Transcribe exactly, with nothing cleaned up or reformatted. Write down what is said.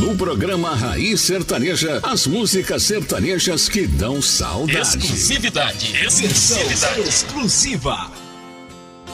No programa Raiz Sertaneja, as músicas sertanejas que dão saudade. Exclusividade. Exclusividade exclusiva.